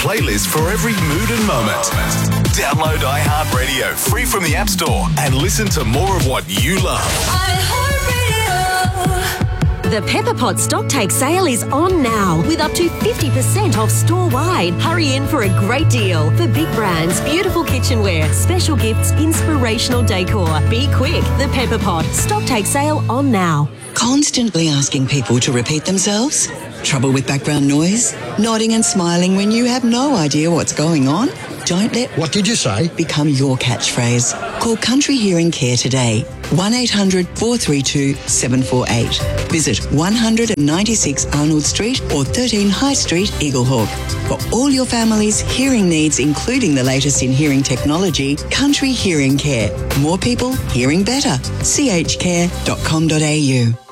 playlist for every mood and moment. Download iHeartRadio free from the App Store and listen to more of what you love. The Pepper Pot stock take sale is on now with up to 50% off store-wide. Hurry in for a great deal. For big brands, beautiful kitchenware, special gifts, inspirational decor. Be quick. The Pepper Pot stock take sale on now. Constantly asking people to repeat themselves? Trouble with background noise? Nodding and smiling when you have no idea what's going on? Don't let What did you say? become your catchphrase. Call Country Hearing Care today. 1800 432 748. Visit 196 Arnold Street or 13 High Street, Eaglehawk. For all your family's hearing needs, including the latest in hearing technology, Country Hearing Care. More people hearing better. chcare.com.au.